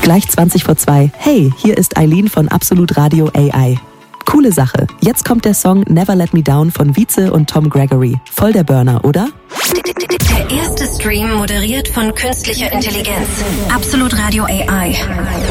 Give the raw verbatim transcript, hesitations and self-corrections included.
Gleich zwanzig vor zwei. Hey, hier ist Eileen von Absolut Radio A I. Coole Sache. Jetzt kommt der Song Never Let Me Down von Vize und Tom Gregory. Voll der Burner, oder? Der erste Stream moderiert von künstlicher Intelligenz. Absolut Radio A I.